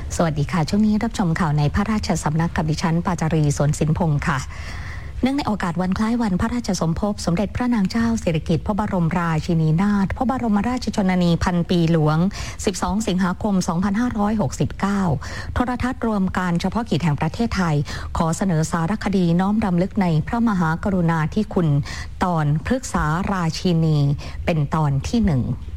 สวัสดีค่ะช่วงนี้รับชมข่าวในพระราชสำนักกับดิฉันปาจารีสวนสินพงศ์ค่ะเนื่องในโอกาสวันคล้ายวันพระราชสมภพสมเด็จพระนางเจ้าสิริกิติ์พระบรมราชินีนาถพระบรมราชชนนีพันปีหลวง12สิงหาคม2569โทรทัศน์รวมการเฉพาะกิจแห่งประเทศไทยขอเสนอสารคดีน้อมรำลึกในพระมหากรุณาธิคุณตอนพฤกษาราชินีเป็นตอนที่1